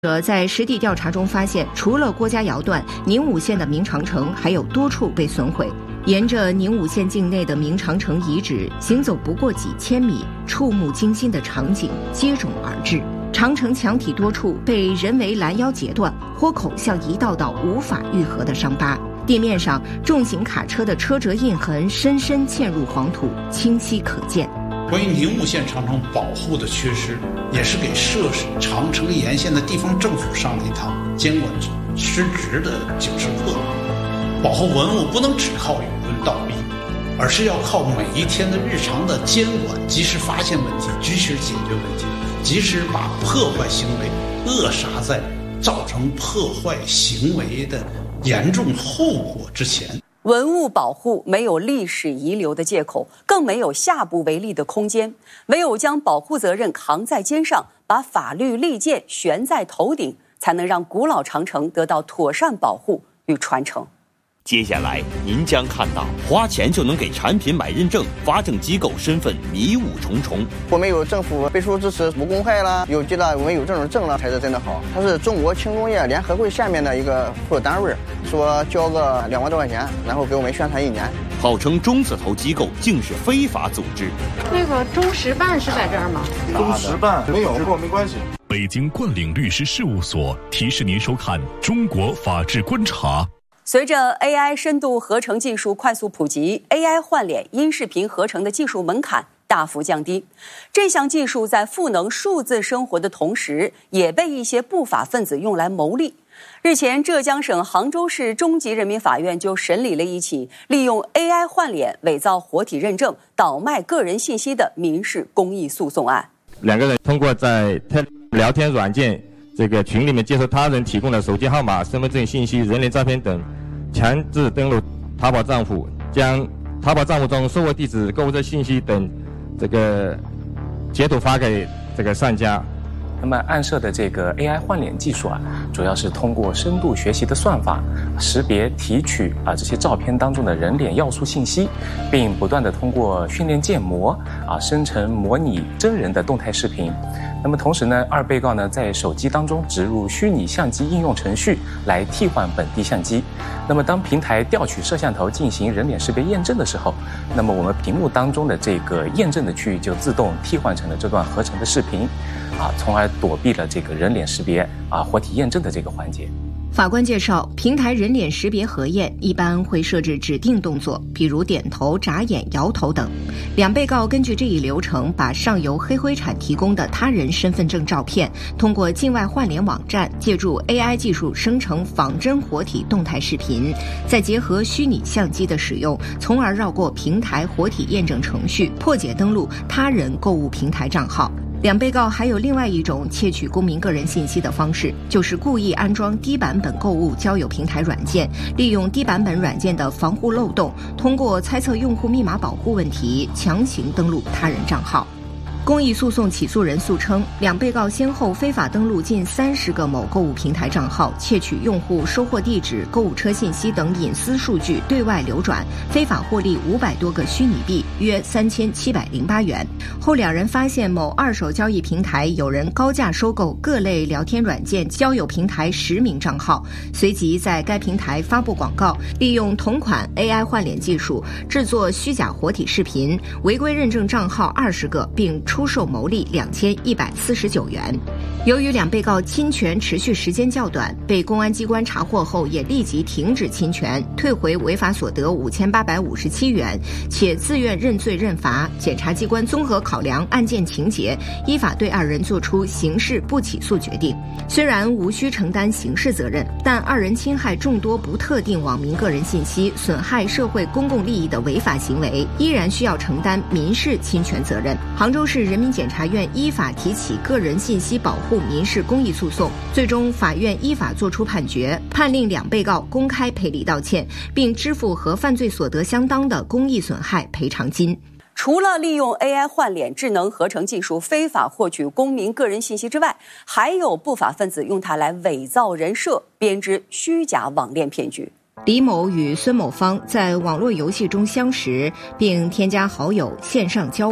在实地调查中发现，除了郭家窑段，宁武县的明长城还有多处被损毁。沿着宁武县境内的明长城遗址行走不过几千米，触目惊心的场景接踵而至。长城墙体多处被人为拦腰截断，豁口像一道道无法愈合的伤疤。地面上重型卡车的车辙印痕深深嵌入黄土，清晰可见。 关于宁武县长城保护的缺失，也是给涉长城沿线的地方政府上了一堂监管失职的警示课。保护文物不能只靠语文道义，而是要靠每一天的日常的监管，及时发现问题，及时解决问题，及时把破坏行为扼杀在造成破坏行为的严重后果之前。 文物保护没有历史遗留的借口，更没有下不为例的空间，唯有将保护责任扛在肩上，把法律利剑悬在头顶，才能让古老长城得到妥善保护与传承。 接下来您将看到花钱就能给产品买认证，发证机构身份迷雾重重。 我们有政府背书支持，无公害了，有机了，我们有这种证了才是真的好。它是中国轻工业联合会下面的一个附属单位，说交个2万多块钱，然后给我们宣传1年。 号称中字头机构竟是非法组织。 那个中石办是在这儿吗？ 中石办没有，跟我没关系。 北京冠岭律师事务所提示您收看《中国法治观察》。 随着 AI 深度合成技术快速普及， AI 换脸音视频合成的技术门槛大幅降低。这项技术在赋能数字生活的同时，也被一些不法分子用来牟利。日前，浙江省杭州市中级人民法院就审理了一起利用 AI 换脸伪造活体认证、倒卖个人信息的民事公益诉讼案。 2个人通过在聊天软件这个群里面接受他人提供的手机号码、身份证信息、人脸照片等，强制登录淘宝账户，将淘宝账户中收货地址、购物车信息等这个截图发给这个商家。 那么暗设的这个 AI 换脸技术主要是通过深度学习的算法，识别提取这些照片当中的人脸要素信息，并不断的通过训练建模生成模拟真人的动态视频。那么同时呢，2被告呢在手机当中植入虚拟相机应用程序来替换本地相机。那么当平台调取摄像头进行人脸识别验证的时候，那么我们屏幕当中的这个验证的区域就自动替换成了这段合成的视频，从而躲避了这个人脸识别活体验证的这个环节。 法官介绍，平台人脸识别核验一般会设置指定动作，比如点头、眨眼、摇头等。2被告根据这一流程，把上游黑灰产提供的他人身份证照片，通过境外换脸网站借助 AI 技术生成仿真活体动态视频，再结合虚拟相机的使用，从而绕过平台活体验证程序，破解登录他人购物平台账号。2被告还有另外一种窃取公民个人信息的方式，就是故意安装低版本购物交友平台软件，利用低版本软件的防护漏洞，通过猜测用户密码保护问题，强行登录他人账号。公益诉讼起诉人诉称，2被告先后非法登录近30个某购物平台账号，窃取用户收货地址、购物车信息等隐私数据对外流转，非法获利500多个虚拟币，约3708元。后2人发现某二手交易平台有人高价收购各类聊天软件交友平台10名账号，随即在该平台发布广告，利用同款 AI 换脸技术制作虚假活体视频，违规认证账号20个，并出售牟利2149元。由于2被告侵权持续时间较短，被公安机关查获后也立即停止侵权，退回违法所得5857元，且自愿认罪认罚。检察机关综合考量案件情节，依法对2人作出刑事不起诉决定。虽然无需承担刑事责任，但2人侵害众多不特定网民个人信息，损害社会公共利益的违法行为，依然需要承担民事侵权责任。杭州市人民检察院依法提起个人信息保护民事公益诉讼，最终法院依法作出判决，判令2被告公开赔礼道歉，并支付和犯罪所得相当的公益损害赔偿金。 除了利用 AI 换脸智能合成技术非法获取公民个人信息之外，还有不法分子用它来伪造人设，编织虚假网恋骗局。 李某与孙某芳在网络游戏中相识，并添加好友线上交往。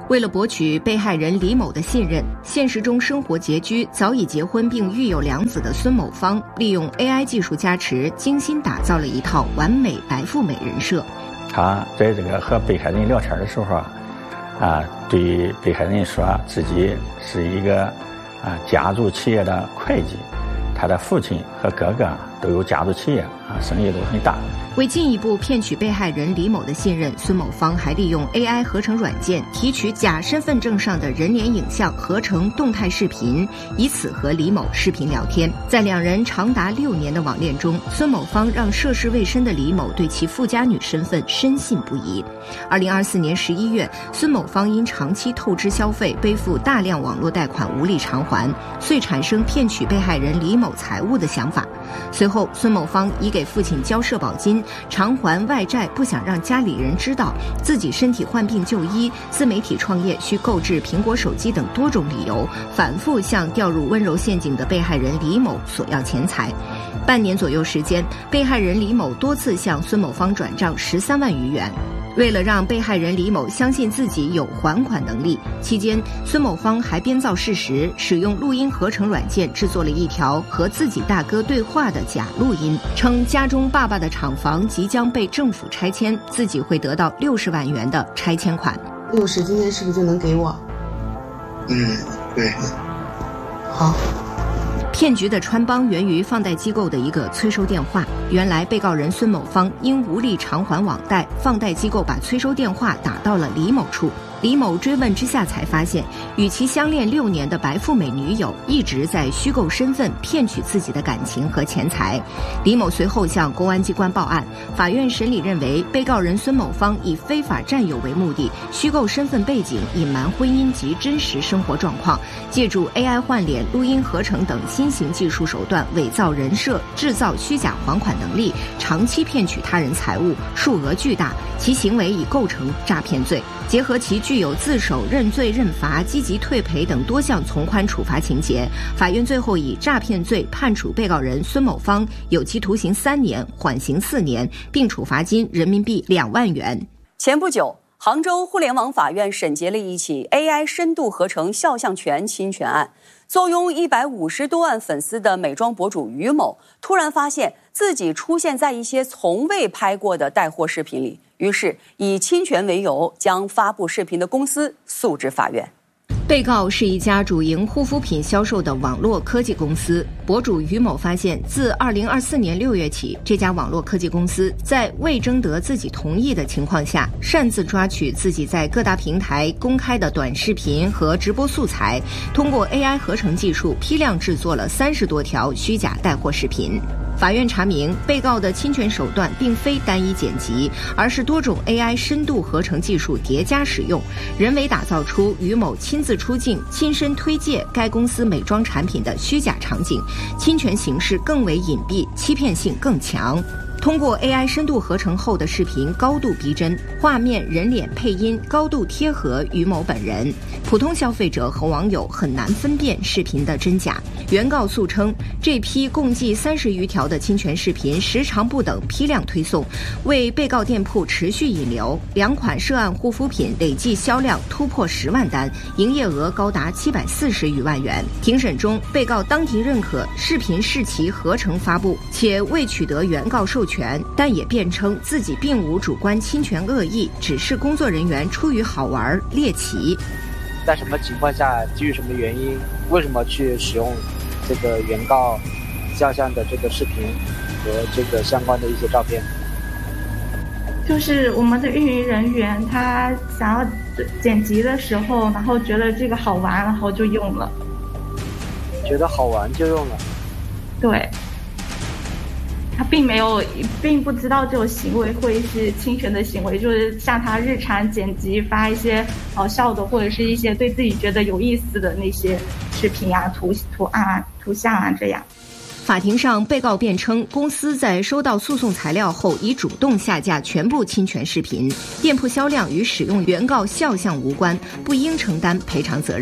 为了博取被害人李某的信任，现实中生活拮据、早已结婚并育有2子的孙某芳，利用 AI 技术加持，精心打造了一套完美白富美人设。 他在这个和被害人聊天的时候对被害人说自己是一个家族企业的会计，他的父亲和哥哥都有家族企业生意都很大。 为进一步骗取被害人李某的信任，孙某芳还利用 AI 合成软件提取假身份证上的人脸影像，合成动态视频，以此和李某视频聊天。在2人长达6年的网恋中，孙某芳让涉世未深的李某对其富家女身份深信不疑。2024年11月，孙某芳因长期透支消费，背负大量网络贷款无力偿还，遂产生骗取被害人李某财物的想法。随后，孙某芳已给父亲交社保金，偿还外债，不想让家里人知道自己身体患病就医，自媒体创业需购置苹果手机等多种理由，反复向掉入温柔陷阱的被害人李某索要钱财。半年左右时间，被害人李某多次向孙某芳转账13万余元。为了让被害人李某相信自己有还款能力，期间孙某芳还编造事实，使用录音合成软件制作了一条和自己大哥对话的假录音，称家中爸爸的厂房即将被政府拆迁，自己会得到60万元的拆迁款。 60今天是不是就能给我？ 对。 好。 骗局的穿帮源于放贷机构的一个催收电话。原来被告人孙某芳因无力偿还网贷，放贷机构把催收电话打到了李某处。李某追问之下才发现，与其相恋6年的白富美女友一直在虚构身份骗取自己的感情和钱财。李某随后向公安机关报案，法院审理认为，被告人孙某芳以非法占有为目的，虚构身份背景，隐瞒婚姻及真实生活状况，借助 AI 换脸、录音合成等新型技术手段伪造人设，制造虚假还款能力，长期骗取他人财物，数额巨大，其行为已构成诈骗罪。结合其具有自首、认罪认罚、积极退赔等多项从宽处罚情节，法院最后以诈骗罪判处被告人孙某芳有期徒刑3年，缓刑4年，并处罚金人民币2万元。 前不久，杭州互联网法院审结了一起 AI 深度合成肖像权侵权案。坐拥150多万粉丝的美妆博主于某，突然发现自己出现在一些从未拍过的带货视频里，于是以侵权为由，将发布视频的公司诉至法院。 被告是一家主营护肤品销售的网络科技公司。博主于某发现，自2024年6月起，这家网络科技公司在未征得自己同意的情况下，擅自抓取自己在各大平台公开的短视频和直播素材，通过 AI 合成技术批量制作了30多条虚假带货视频。法院查明，被告的侵权手段并非单一剪辑，而是多种 AI 深度合成技术叠加使用，人为打造出于某亲自出镜、亲身推介该公司美妆产品的虚假场景，侵权形式更为隐蔽，欺骗性更强。通过 AI 深度合成后的视频高度逼真，画面、人脸、配音高度贴合于某本人，普通消费者和网友很难分辨视频的真假。原告诉称，这批共计30余条的侵权视频时长不等，批量推送，为被告店铺持续引流，2款涉案护肤品累计销量突破10万单，营业额高达740余万元。庭审中，被告当庭认可视频是其合成发布，且未取得原告授权，但也辩称自己并无主观侵权恶意，只是工作人员出于好玩猎奇。 在什么情况下，基于什么原因，为什么去使用这个原告肖像的这个视频和这个相关的一些照片？ 就是我们的运营人员他想要剪辑的时候，然后觉得这个好玩，然后就用了。 觉得好玩就用了？对。 他并不知道这种行为会是侵权的行为，就是像他日常剪辑发一些好笑的或者是一些对自己觉得有意思的那些视频啊、图案啊、图像啊这样。 法庭上，被告辩称，公司在收到诉讼材料后已主动下架全部侵权视频，店铺销量与使用原告肖像无关，不应承担赔偿责任。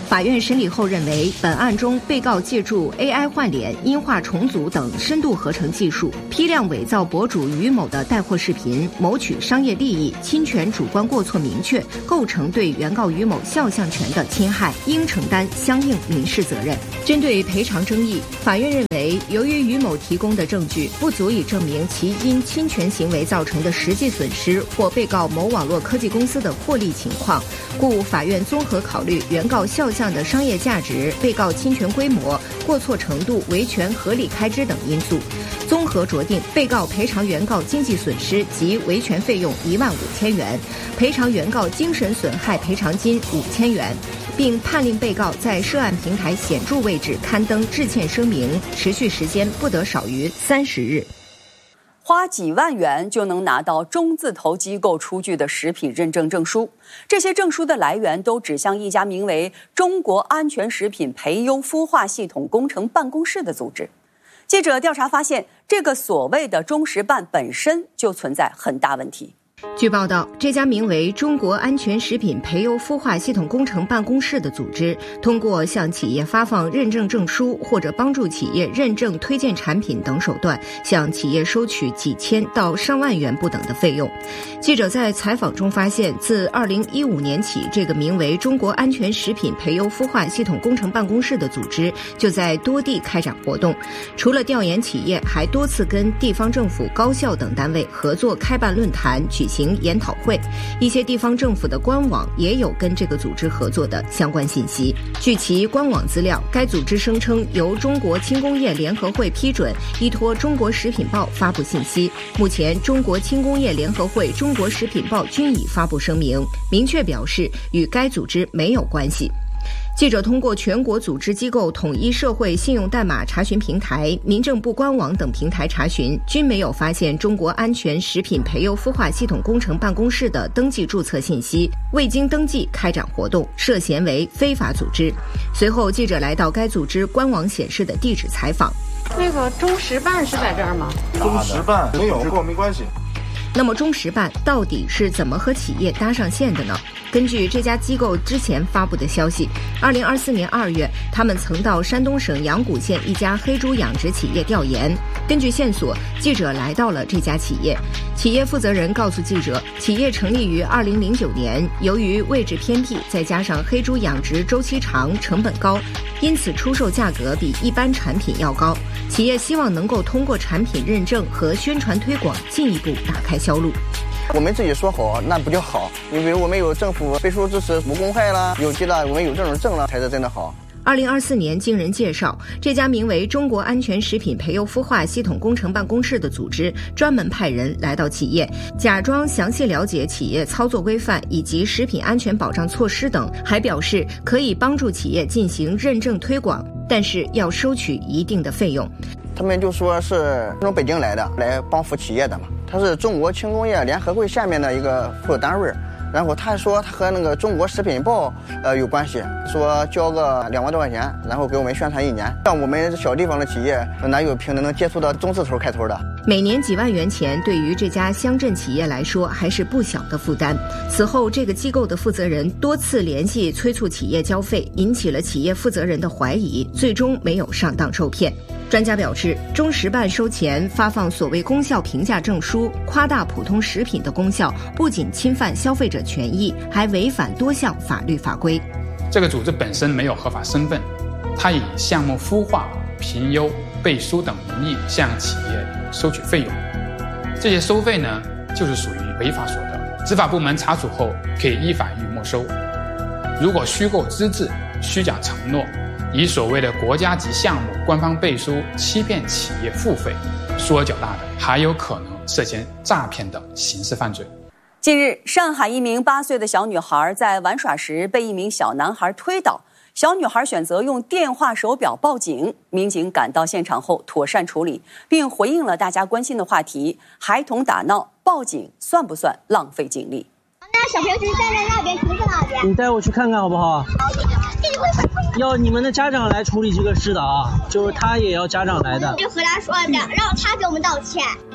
法院审理后认为，本案中被告借助 AI 换脸、音画重组等深度合成技术，批量伪造博主于某的带货视频，谋取商业利益，侵权主观过错明确，构成对原告于某肖像权的侵害，应承担相应民事责任。针对赔偿争议，法院认为，由于于某提供的证据不足以证明其因侵权行为造成的实际损失或被告某网络科技公司的获利情况，故法院综合考虑原告肖像的商业价值、被告侵权规模、过错程度、维权合理开支等因素，综合酌定被告赔偿原告经济损失及维权费用15000元，赔偿原告精神损害赔偿金5000元，并判令被告在涉案平台显著位置刊登致歉声明，持续时间不得少于30日。 花几万元就能拿到中字头机构出具的食品认证证书，这些证书的来源都指向一家名为中国安全食品培优孵化系统工程办公室的组织。记者调查发现，这个所谓的中食办本身就存在很大问题。 据报道，这家名为中国安全食品培优孵化系统工程办公室的组织，通过向企业发放认证证书或者帮助企业认证推荐产品等手段，向企业收取几千到上万元不等的费用。记者在采访中发现，自2015年起，这个名为中国安全食品培优孵化系统工程办公室的组织就在多地开展活动，除了调研企业，还多次跟地方政府、高校等单位合作开办论坛、举行研讨会，一些地方政府的官网也有跟这个组织合作的相关信息。据其官网资料，该组织声称由中国轻工业联合会批准，依托中国食品报发布信息。目前，中国轻工业联合会、中国食品报均已发布声明，明确表示与该组织没有关系。记者通过全国组织机构统一社会信用代码查询平台、民政部官网等平台查询，均没有发现中国安全食品培优孵化系统工程办公室的登记注册信息，未经登记开展活动，涉嫌为非法组织。随后，记者来到该组织官网显示的地址采访。 那个中食办是在这儿吗？ 中食办没有，跟我没关系。 那么中食办到底是怎么和企业搭上线的呢？根据这家机构之前发布的消息，2024年2月，他们曾到山东省阳谷县一家黑猪养殖企业调研。根据线索，记者来到了这家企业。企业负责人告诉记者，企业成立于2009年，由于位置偏僻，再加上黑猪养殖周期长、成本高，因此出售价格比一般产品要高。企业希望能够通过产品认证和宣传推广，进一步打开销路。 我们自己说好，那不叫好。你比如我们有政府背书支持，无公害了，有记了，我们有这种证了，才是真的好。 2024年，经人介绍，这家名为中国安全食品培优孵化系统工程办公室的组织，专门派人来到企业，假装详细了解企业操作规范以及食品安全保障措施等，还表示可以帮助企业进行认证推广，但是要收取一定的费用。 他们就说是从北京来的，来帮扶企业的嘛。他是中国轻工业联合会下面的一个附属单位，然后他说他和那个中国食品报有关系，说交个2万多块钱，然后给我们宣传1年。像我们小地方的企业，哪有凭能接触到中字头开头的？ 每年几万元钱对于这家乡镇企业来说还是不小的负担。此后，这个机构的负责人多次联系催促企业交费，引起了企业负责人的怀疑，最终没有上当受骗。专家表示，中食办收钱发放所谓功效评价证书，夸大普通食品的功效，不仅侵犯消费者权益，还违反多项法律法规。 这个组织本身没有合法身份，它以项目孵化、评优、背书等名义向企业收取费用，这些收费呢，就是属于违法所得。执法部门查处后，可以依法予以没收。如果虚构资质、虚假承诺，以所谓的国家级项目官方背书欺骗企业付费，数额较大的还有可能涉嫌诈骗等刑事犯罪。 近日，上海一名8岁的小女孩在玩耍时被一名小男孩推倒，小女孩选择用电话手表报警。民警赶到现场后妥善处理，并回应了大家关心的话题：孩童打闹报警算不算浪费警力？ 那小朋友就是站在那边，停在那边。 你带我去看看好不好？要你们的家长来处理这个事的啊，就是他也要家长来的。 就和他说的，让他给我们道歉。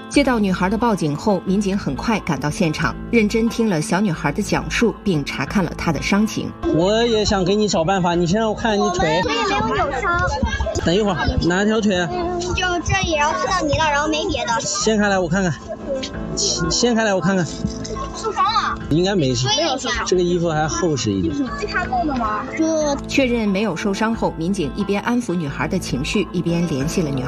接到女孩的报警后，民警很快赶到现场，认真听了小女孩的讲述，并查看了她的伤情。 我也想给你找办法，你先让我看你腿。 腿也没有扭伤。 等一会儿，哪条腿啊？ 就这里，然后看到你了，然后没别的。 掀开来我看看，掀开来我看看。 受伤了？ 应该没事。 没有受伤。 这个衣服还厚实一点。 是他弄的吗？ 确认没有受伤后，民警一边安抚女孩的情绪，一边联系了女孩。